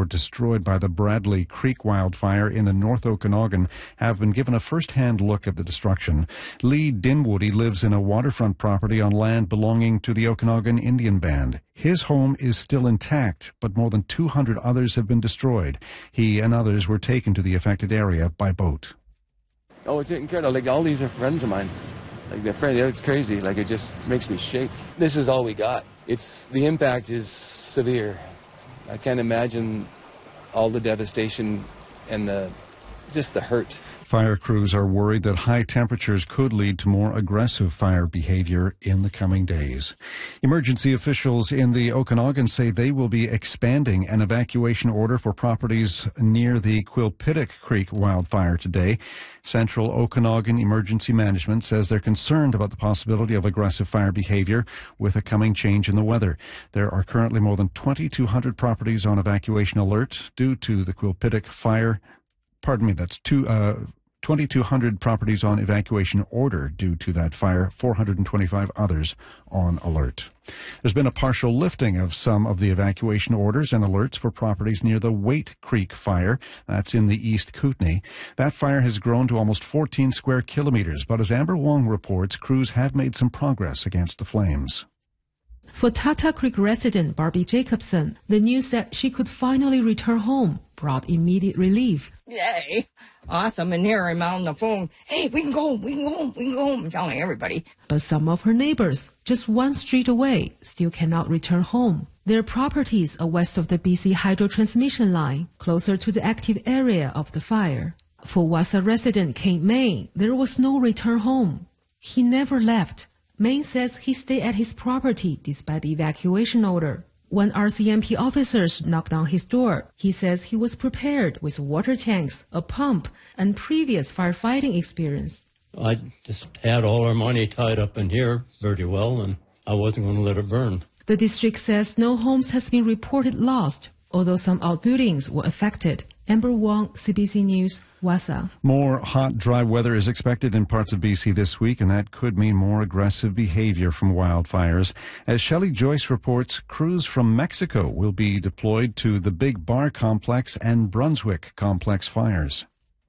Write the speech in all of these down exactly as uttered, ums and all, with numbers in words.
were destroyed by the Bradley Creek wildfire in the North Okanagan have been given a first-hand look at the destruction. Lee Dinwoody lives in a waterfront property on land belonging to the Okanagan Indian Band. His home is still intact, but more than two hundred others have been destroyed. He and others were taken to the affected area by boat. Oh, it's incredible. Like, all these are friends of mine. Like, they're friends. It's crazy. Like, it just it makes me shake. This is all we got. It's the impact is severe. I can't imagine all the devastation and the just the hurt. Fire crews are worried that high temperatures could lead to more aggressive fire behavior in the coming days. Emergency officials in the Okanagan say they will be expanding an evacuation order for properties near the Quilpittock Creek wildfire today. Central Okanagan Emergency Management says they're concerned about the possibility of aggressive fire behavior with a coming change in the weather. There are currently more than twenty-two hundred properties on evacuation alert due to the Quilpittock fire. Pardon me, that's two, uh, twenty-two hundred properties on evacuation order due to that fire, four hundred twenty-five others on alert. There's been a partial lifting of some of the evacuation orders and alerts for properties near the Waite Creek fire. That's in the East Kootenay. That fire has grown to almost fourteen square kilometers, but as Amber Wong reports, crews have made some progress against the flames. For Tata Creek resident Barbie Jacobson, the news that she could finally return home brought immediate relief. Yay! Awesome. And here I'm on the phone. Hey, we can go, we can go home, we can go home. I'm telling everybody. But some of her neighbors, just one street away, still cannot return home. Their properties are west of the B C Hydro transmission line, closer to the active area of the fire. For Wausau resident Kent Main, there was no return home. He never left. Main says he stayed at his property despite the evacuation order. When R C M P officers knocked on his door, he says he was prepared with water tanks, a pump, and previous firefighting experience. I just had all our money tied up in here very well, and I wasn't going to let it burn. The district says no homes has been reported lost, although some outbuildings were affected. Amber Wong, C B C News, Wausau. More hot, dry weather is expected in parts of B C this week, and that could mean more aggressive behavior from wildfires. As Shelley Joyce reports, crews from Mexico will be deployed to the Big Bar Complex and Brunswick Complex fires.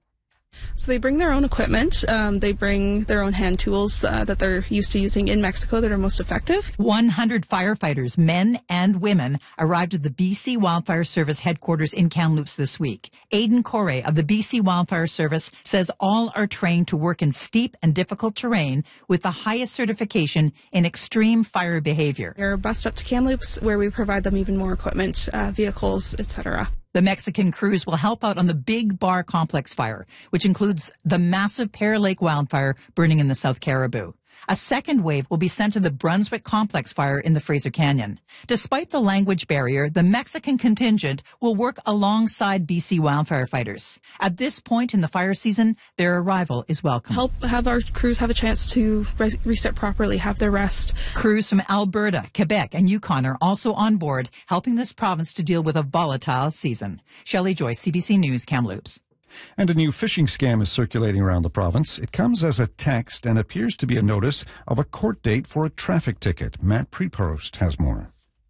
So they bring their own equipment. Um, they bring their own hand tools uh, that they're used to using in Mexico that are most effective. one hundred firefighters, men and women, arrived at the B C Wildfire Service headquarters in Kamloops this week. Aidan Corey of the B C Wildfire Service says all are trained to work in steep and difficult terrain with the highest certification in extreme fire behavior. They're bussed up to Kamloops, where we provide them even more equipment, uh, vehicles, et cetera. The Mexican crews will help out on the Big Bar Complex fire, which includes the massive Pear Lake wildfire burning in the South Caribou. A second wave will be sent to the Brunswick Complex fire in the Fraser Canyon. Despite the language barrier, the Mexican contingent will work alongside B C wildfire fighters. At this point in the fire season, their arrival is welcome. Help have our crews have a chance to re- reset properly, have their rest. Crews from Alberta, Quebec, and Yukon are also on board, helping this province to deal with a volatile season. Shelley Joyce, C B C News, Kamloops. And a new phishing scam is circulating around the province. It comes as a text and appears to be a notice of a court date for a traffic ticket. Matt Prepost has more.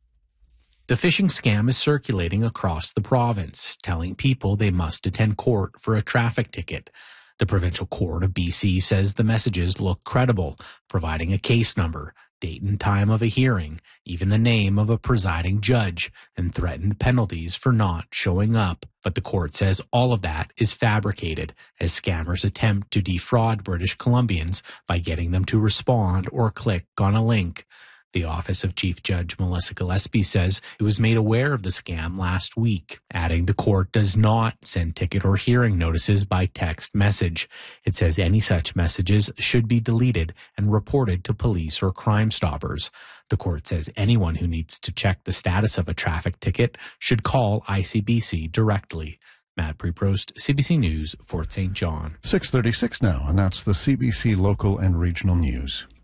The phishing scam is circulating across the province, telling people they must attend court for a traffic ticket. The Provincial Court of B C says the messages look credible, providing a case number, date and time of a hearing, even the name of a presiding judge, and threatened penalties for not showing up. But the court says all of that is fabricated, as scammers attempt to defraud British Columbians by getting them to respond or click on a link. The Office of Chief Judge Melissa Gillespie says it was made aware of the scam last week, adding the court does not send ticket or hearing notices by text message. It says any such messages should be deleted and reported to police or Crime Stoppers. The court says anyone who needs to check the status of a traffic ticket should call I C B C directly. Matt Prepost, C B C News, Fort Saint John. six thirty-six now, and that's the C B C local and regional news.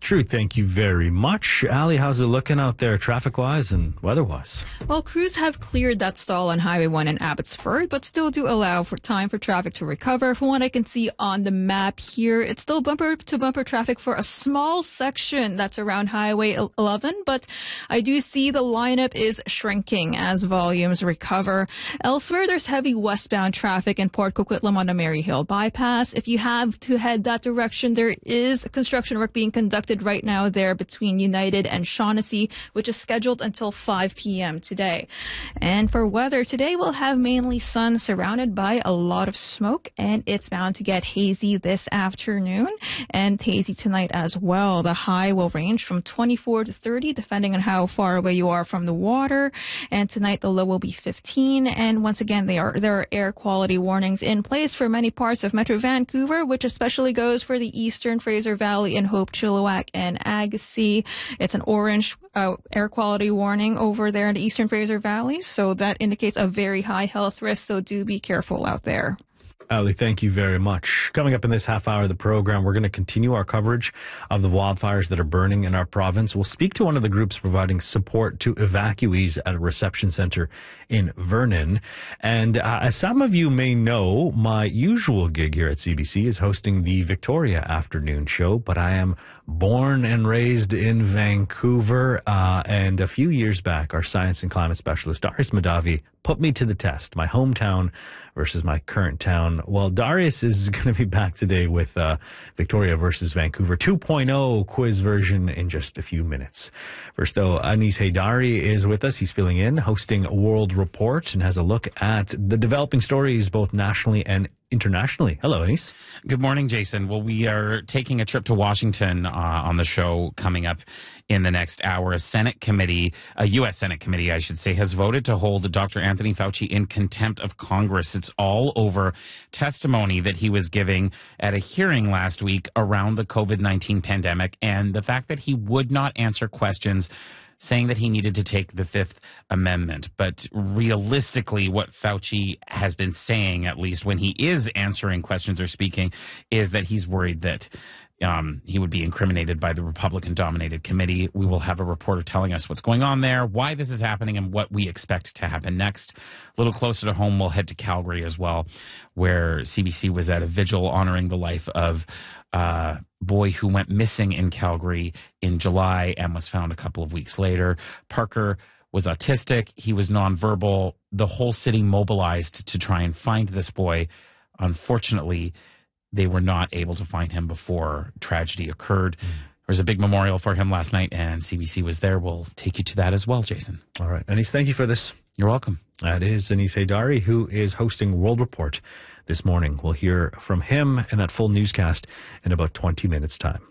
True, thank you very much. Ali, how's it looking out there traffic-wise and weather-wise? Well, crews have cleared that stall on Highway one in Abbotsford, but still do allow for time for traffic to recover. From what I can see on the map here, it's still bumper-to-bumper traffic for a small section that's around Highway eleven, but I do see the lineup is shrinking as volumes recover. Elsewhere, there's heavy westbound traffic in Port Coquitlam on the Maryhill bypass. If you have to head that direction, there is construction work being conducted right now there between United and Shaughnessy, which is scheduled until five p.m. today. And for weather, today we'll have mainly sun surrounded by a lot of smoke, and it's bound to get hazy this afternoon and hazy tonight as well. The high will range from twenty-four to thirty, depending on how far away you are from the water. And tonight the low will be fifteen. And once again, they are, there are air quality warnings in place for many parts of Metro Vancouver, which especially goes for the Eastern Fraser Valley and Hope, Chilliwack, and Agassiz. It's an orange uh, air quality warning over there in the Eastern Fraser Valley, so that indicates a very high health risk, so do be careful out there. Ali, thank you very much. Coming up in this half hour of the program, we're going to continue our coverage of the wildfires that are burning in our province. We'll speak to one of the groups providing support to evacuees at a reception center in Vernon. And uh, as some of you may know, my usual gig here at C B C is hosting the Victoria Afternoon Show, but I am born and raised in Vancouver. Uh, and a few years back, our science and climate specialist, Darius Mahdavi, put me to the test. My hometown versus my current town. Well, Darius is going to be back today with uh, Victoria versus Vancouver two point oh quiz version in just a few minutes. First, though, Anis Haydari is with us. He's filling in, hosting World Report, and has a look at the developing stories both nationally and internationally. Hello, Anis. Good morning, Jason. Well, we are taking a trip to Washington uh, on the show coming up in the next hour. A Senate committee, a U S Senate committee, I should say, has voted to hold Doctor Anthony Fauci in contempt of Congress. It's all over testimony that he was giving at a hearing last week around the COVID nineteen pandemic and the fact that he would not answer questions saying that he needed to take the Fifth Amendment. But realistically, what Fauci has been saying, at least when he is answering questions or speaking, is that he's worried that um, he would be incriminated by the Republican-dominated committee. We will have a reporter telling us what's going on there, why this is happening, and what we expect to happen next. A little closer to home, we'll head to Calgary as well, where C B C was at a vigil honoring the life of uh boy who went missing in Calgary in July and was found a couple of weeks later. Parker was autistic. He was nonverbal. The whole city mobilized to try and find this boy. Unfortunately, they were not able to find him before tragedy occurred. Mm. There was a big memorial for him last night, and C B C was there. We'll take you to that as well, Jason. All right. Anis, thank you for this. You're welcome. That is Anis Haydari, who is hosting World Report this morning. We'll hear from him in that full newscast in about twenty minutes' time.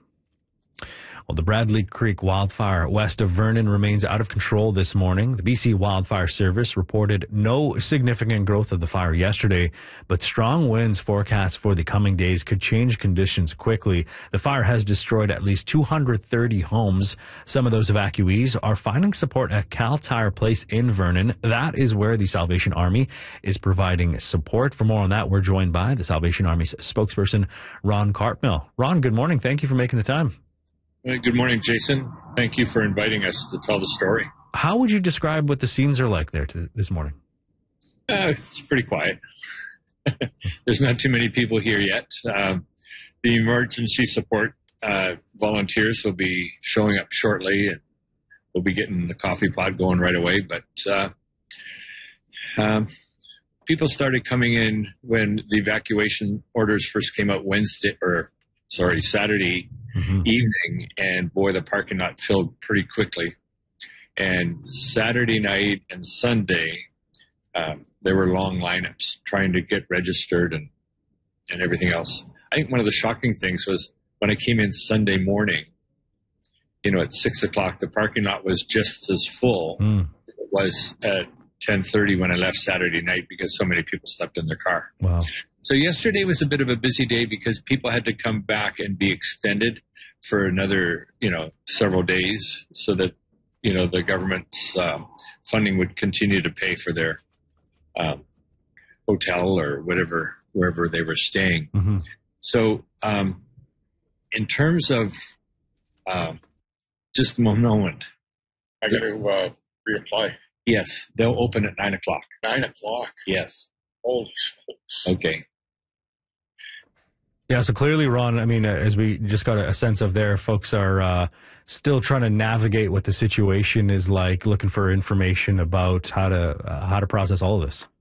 Well, the Bradley Creek wildfire west of Vernon remains out of control this morning. The B C Wildfire Service reported no significant growth of the fire yesterday, but strong winds forecast for the coming days could change conditions quickly. The fire has destroyed at least two hundred thirty homes. Some of those evacuees are finding support at Cal Tire Place in Vernon. That is where the Salvation Army is providing support. For more on that, we're joined by the Salvation Army's spokesperson, Ron Cartmill. Ron, good morning. Thank you for making the time. Good morning, Jason. Thank you for inviting us to tell the story. How would you describe what the scenes are like there to, this morning? Uh, it's pretty quiet. There's not too many people here yet. Um, the emergency support uh, volunteers will be showing up shortly, and we'll be getting the coffee pot going right away. But uh, um, people started coming in when the evacuation orders first came out Wednesday, or sorry, Saturday mm-hmm. evening, and boy, the parking lot filled pretty quickly. And Saturday night and Sunday, um, there were long lineups trying to get registered and, and everything else. I think one of the shocking things was when I came in Sunday morning, you know, at six o'clock, the parking lot was just as full mm. as it was at ten thirty when I left Saturday night because so many people slept in their car. Wow. So yesterday was a bit of a busy day because people had to come back and be extended for another, you know, several days so that, you know, the government's um, funding would continue to pay for their um, hotel or whatever, wherever they were staying. Mm-hmm. So um, in terms of Um, just a moment. I got to uh, reapply. Yes, they'll open at nine o'clock. Nine o'clock. Yes. Holy smokes. Okay. Yeah, so clearly, Ron, I mean, uh, as we just got a, a sense of there, folks are uh, still trying to navigate what the situation is like, looking for information about how to uh, how to process all of this.